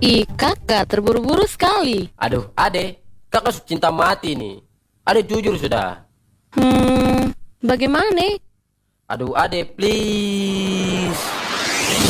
Ih, kakak terburu-buru sekali. Aduh, Ade, kakak sudah cinta mati nih. Ade jujur sudah. Bagaimana? Aduh, Ade, please.